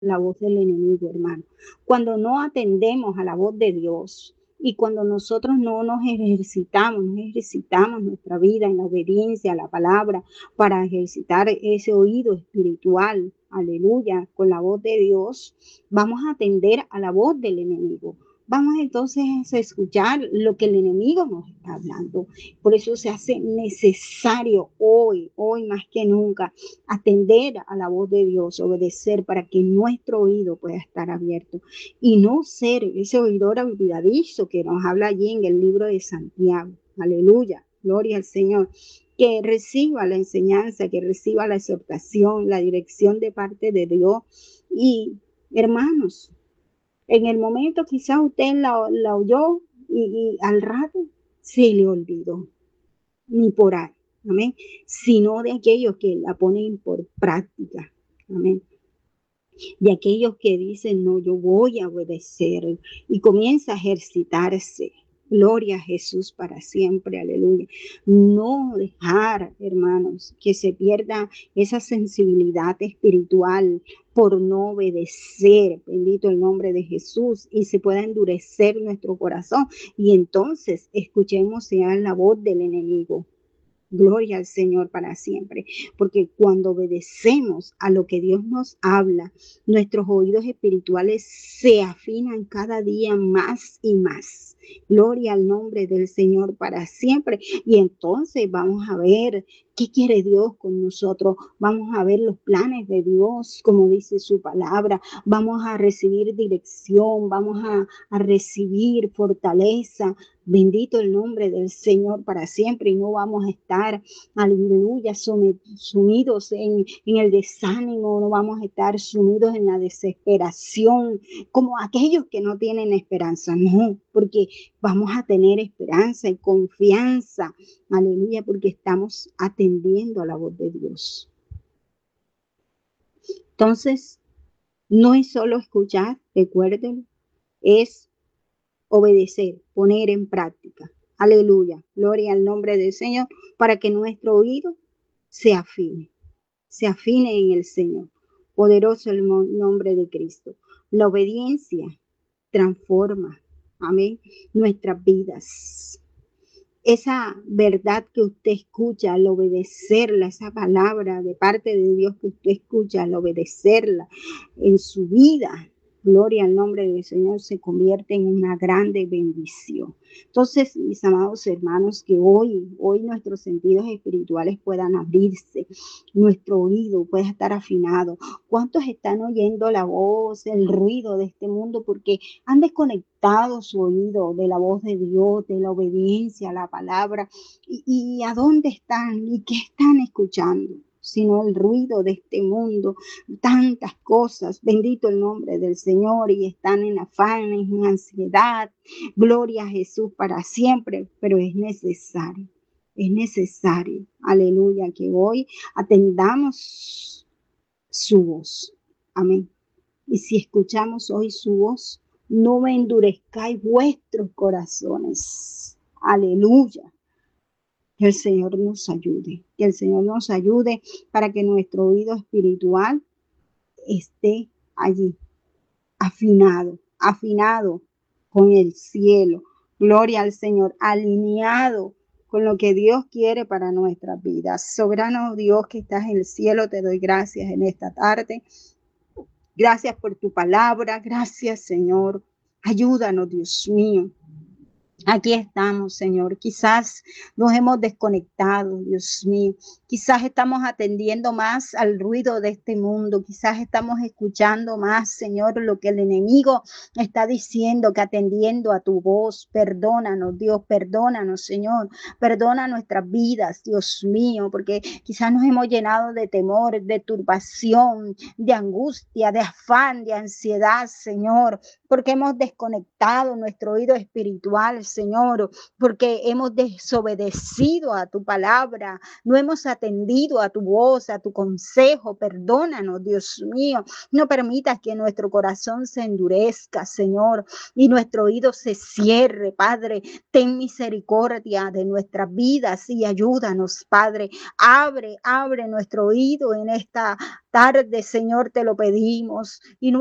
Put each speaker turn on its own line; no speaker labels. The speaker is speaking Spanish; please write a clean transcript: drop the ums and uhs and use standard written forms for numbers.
la voz del enemigo, hermano. Cuando no atendemos a la voz de Dios y cuando nosotros no nos ejercitamos, no ejercitamos nuestra vida en la obediencia a la palabra para ejercitar ese oído espiritual, aleluya, con la voz de Dios, vamos a atender a la voz del enemigo. Vamos entonces a escuchar lo que el enemigo nos está hablando. Por eso se hace necesario hoy más que nunca, atender a la voz de Dios, obedecer para que nuestro oído pueda estar abierto y no ser ese oidor olvidadizo que nos habla allí en el libro de Santiago. Aleluya, gloria al Señor. Que reciba la enseñanza, que reciba la exhortación, la dirección de parte de Dios. Y hermanos, en el momento quizás usted la oyó y al rato se le olvidó, ni por ahí, amén, sino de aquellos que la ponen por práctica, amén, de aquellos que dicen, no, yo voy a obedecer y comienza a ejercitarse. Gloria a Jesús para siempre, aleluya. No dejar, hermanos, que se pierda esa sensibilidad espiritual por no obedecer, bendito el nombre de Jesús, y se pueda endurecer nuestro corazón y entonces escuchemos ya la voz del enemigo. Gloria al Señor para siempre, porque cuando obedecemos a lo que Dios nos habla, nuestros oídos espirituales se afinan cada día más y más. Gloria al nombre del Señor para siempre. Y entonces vamos a ver qué quiere Dios con nosotros. Vamos a ver los planes de Dios, como dice su palabra. Vamos a recibir dirección, vamos a recibir fortaleza. Bendito el nombre del Señor para siempre y no vamos a estar, aleluya, sumidos en el desánimo, no vamos a estar sumidos en la desesperación, como aquellos que no tienen esperanza, no, porque vamos a tener esperanza y confianza, aleluya, porque estamos atendiendo a la voz de Dios. Entonces, no es solo escuchar, recuerden, es obedecer, poner en práctica. Aleluya, gloria al nombre del Señor, para que nuestro oído se afine en el Señor. Poderoso el nombre de Cristo. La obediencia transforma, amén, nuestras vidas. Esa verdad que usted escucha al obedecerla, esa palabra de parte de Dios que usted escucha al obedecerla en su vida, gloria al nombre del Señor, se convierte en una grande bendición. Entonces, mis amados hermanos, que hoy nuestros sentidos espirituales puedan abrirse, nuestro oído pueda estar afinado. ¿Cuántos están oyendo la voz, el ruido de este mundo? Porque han desconectado su oído de la voz de Dios, de la obediencia a la palabra. ¿Y a dónde están? ¿Y qué están escuchando? Sino el ruido de este mundo, tantas cosas, bendito el nombre del Señor, y están en afanes, en ansiedad, gloria a Jesús para siempre, pero es necesario, aleluya, que hoy atendamos su voz, amén. Y si escuchamos hoy su voz, no me endurezcáis vuestros corazones, aleluya. Que el Señor nos ayude, que el Señor nos ayude para que nuestro oído espiritual esté allí, afinado con el cielo. Gloria al Señor, alineado con lo que Dios quiere para nuestras vidas. Soberano Dios que estás en el cielo, te doy gracias en esta tarde. Gracias por tu palabra. Gracias, Señor. Ayúdanos, Dios mío. Aquí estamos, Señor. Quizás nos hemos desconectado, Dios mío. Quizás estamos atendiendo más al ruido de este mundo. Quizás estamos escuchando más, Señor, lo que el enemigo está diciendo que atendiendo a tu voz. Perdónanos, Dios, perdónanos, Señor. Perdona nuestras vidas, Dios mío, porque quizás nos hemos llenado de temor, de turbación, de angustia, de afán, de ansiedad, Señor, porque hemos desconectado nuestro oído espiritual, Señor, porque hemos desobedecido a tu palabra, no hemos atendido a tu voz, a tu consejo. Perdónanos, Dios mío. No permitas que nuestro corazón se endurezca, Señor, y nuestro oído se cierre, Padre. Ten misericordia de nuestras vidas y ayúdanos, Padre. Abre nuestro oído en esta tarde, Señor, te lo pedimos. Y